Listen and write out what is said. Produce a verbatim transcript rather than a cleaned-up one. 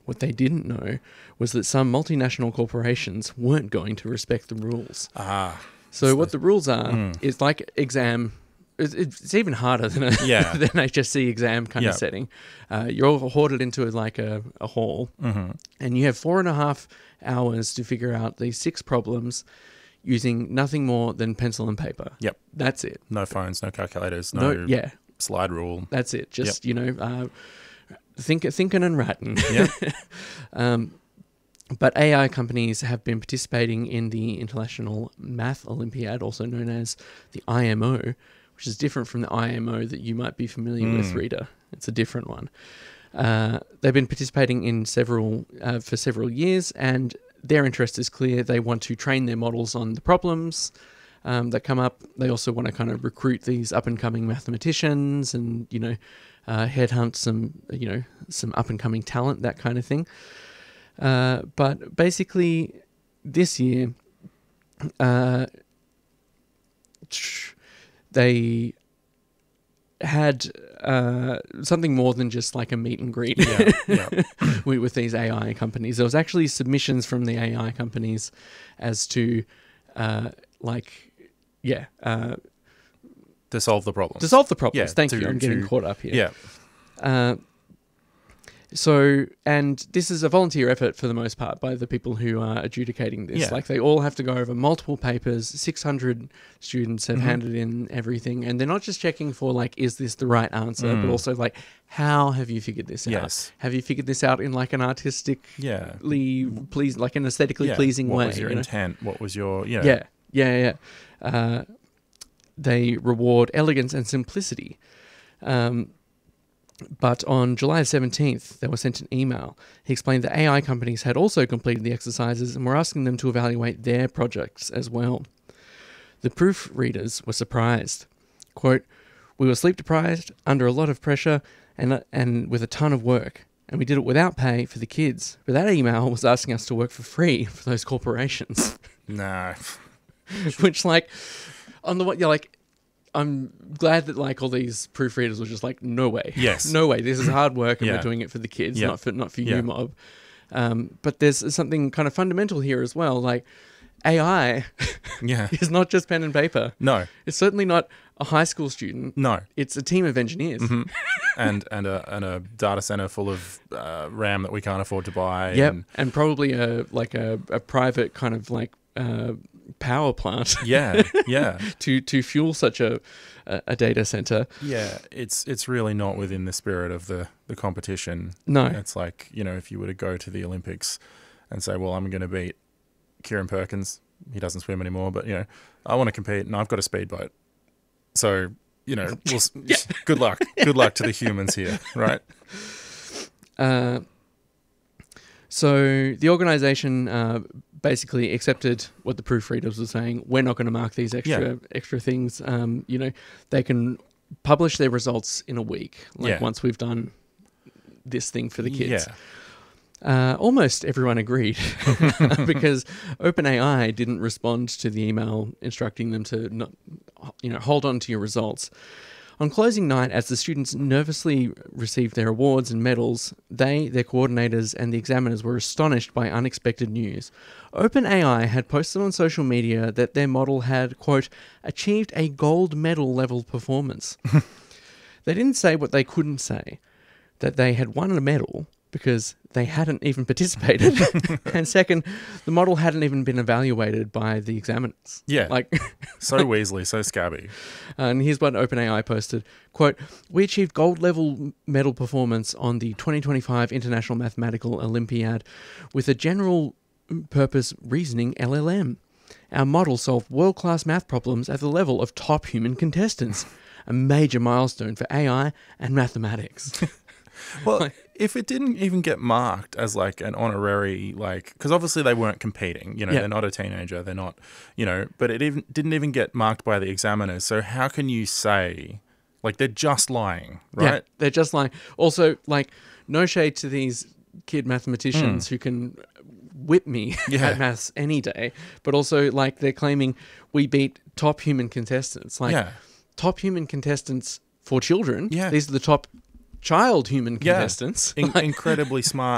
what they didn't know was that some multinational corporations weren't going to respect the rules. Ah. So what the rules are Mm. is like exam. It's, it's even harder than a Yeah. than H S C exam kind Yeah. of setting. Uh, you're all hoarded into like a, a hall, Mm-hmm. and you have four and a half hours to figure out these six problems using nothing more than pencil and paper. Yep. That's it. No phones, no calculators, no, No, yeah, slide rule. that's it. Just you know, uh, think thinking and writing. Yep. um, But A I companies have been participating in the International Math Olympiad, also known as the I M O, which is different from the I M O that you might be familiar Mm. with, reader. It's a different one. Uh, they've been participating in several uh, for several years, and their interest is clear. They want to train their models on the problems um, that come up. They also want to kind of recruit these up and coming mathematicians, and you know, uh, headhunt some you know some up and coming talent, that kind of thing. Uh, but basically, this year, uh, they had uh, something more than just like a meet and greet Yeah, yeah. with, with these A I companies. There was actually submissions from the A I companies as to, uh, like, yeah, uh, To solve the problems. to solve the problems. Yeah, Thank to- you. I'm getting to- caught up here. Yeah. Uh, so, and this is a volunteer effort for the most part by the people who are adjudicating this. Yeah. Like, they all have to go over multiple papers. six hundred students have Mhm. handed in everything. And they're not just checking for, like, is this the right answer, but Mm. also, like, how have you figured this out? Yes. Have you figured this out in, like, an artistically Yeah. pleasing, like, an aesthetically Yeah. pleasing what way? was your you know? intent? What was your... You know, Yeah, yeah, yeah. Uh, they reward elegance and simplicity. Um, but on July seventeenth, they were sent an email. He explained that A I companies had also completed the exercises and were asking them to evaluate their projects as well. The proofreaders were surprised. Quote, "We were sleep deprived, under a lot of pressure, and and with a ton of work. And we did it without pay for the kids. But that email was asking us to work for free for those corporations." No. Which, like, on the one, you're like, I'm glad that, like, all these proofreaders were just like, no way. Yes. No way. This is hard work, and Yeah. we're doing it for the kids, Yeah. not for not for Yeah. you, mob. Um, but there's something kind of fundamental here as well. Like, A I Yeah. is not just pen and paper. No. It's certainly not a high school student. No. It's a team of engineers. Mhm. and and a and a data center full of uh, RAM that we can't afford to buy. Yep. And And probably a like a, a private kind of like uh, power plant yeah. Yeah. to to fuel such a a, a data center. Yeah. It's it's really not within the spirit of the the competition. No. It's like, you know, if you were to go to the Olympics and say, well, I'm going to beat Kieran Perkins. He doesn't swim anymore, but, you know, I want to compete and I've got a speedboat. So, you know, we'll, s- Yeah. good luck. Good luck to the humans here, right? Uh, so the organization uh, basically accepted what the proofreaders were saying. We're not going to mark these extra Yeah. extra things. Um, you know, they can publish their results in a week, like Yeah. once we've done this thing for the kids. Yeah. Uh, almost everyone agreed because OpenAI didn't respond to the email instructing them to not, you know, hold on to your results. On closing night, as the students nervously received their awards and medals, they, their coordinators, and the examiners were astonished by unexpected news. OpenAI had posted on social media that their model had, quote, achieved a gold medal level performance. They didn't say what they couldn't say, that they had won a medal because they hadn't even participated. And second, the model hadn't even been evaluated by the examiners. Yeah. Like, So Weasley, so scabby. and here's what OpenAI posted. Quote, "We achieved gold level medal performance on the twenty twenty-five International Mathematical Olympiad with a general purpose reasoning L L M. Our model solved world-class math problems at the level of top human contestants. A major milestone for A I and mathematics." Well, if it didn't even get marked as like an honorary, like, because obviously they weren't competing, you know, Yeah. they're not a teenager, they're not, you know, but it even didn't even get marked by the examiners. So how can you say, like, they're just lying, Yeah, right? they're just like, also, like, no shade to these kid mathematicians who can whip me Yeah. at maths any day, but also, like, they're claiming we beat top human contestants. Like, Yeah. top human contestants for children. Yeah. These are the top child human Yeah. contestants. In- incredibly smart.